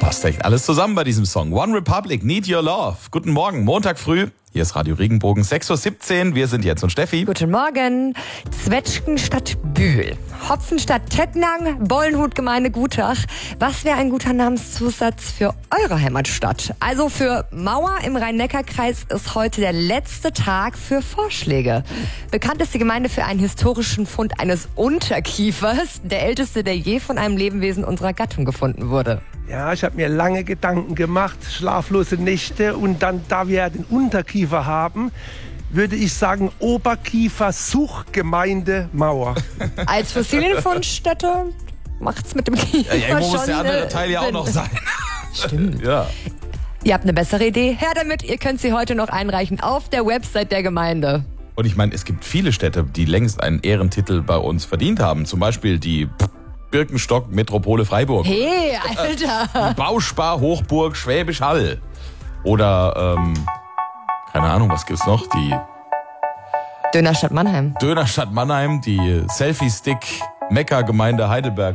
Passt echt alles zusammen bei diesem Song. One Republic, Need Your Love. Guten Morgen, Montag früh. Hier ist Radio Regenbogen, 6.17 Uhr. Wir sind Jens und Steffi. Guten Morgen. Zwetschgen statt Bühl. Hopfen statt Tettnang. Bollenhut Gemeinde Gutach. Was wäre ein guter Namenszusatz für eure Heimatstadt? Also für Mauer im Rhein-Neckar-Kreis ist heute der letzte Tag für Vorschläge. Bekannt ist die Gemeinde für einen historischen Fund eines Unterkiefers. Der älteste, der je von einem Lebewesen unserer Gattung gefunden wurde. Ja, ich habe mir lange Gedanken gemacht, schlaflose Nächte, und dann, da wir den Unterkiefer haben, würde ich sagen Oberkiefer-Suchgemeinde Mauer. Als Fossilienfundstätte macht's mit dem Kiefer Ja, irgendwo muss schon der andere Teil ja auch Sinn. noch sein. Stimmt. Ja. Ihr habt eine bessere Idee? Her damit, ihr könnt sie heute noch einreichen auf der Website der Gemeinde. Und ich meine, es gibt viele Städte, die längst einen Ehrentitel bei uns verdient haben. Zum Beispiel die Birkenstock Metropole Freiburg. Hey, Alter! Bauspar-Hochburg Schwäbisch Hall. Oder, keine Ahnung, was gibt's noch? Die Dönerstadt Mannheim. Dönerstadt Mannheim, die Selfie-Stick Mekka-Gemeinde Heidelberg.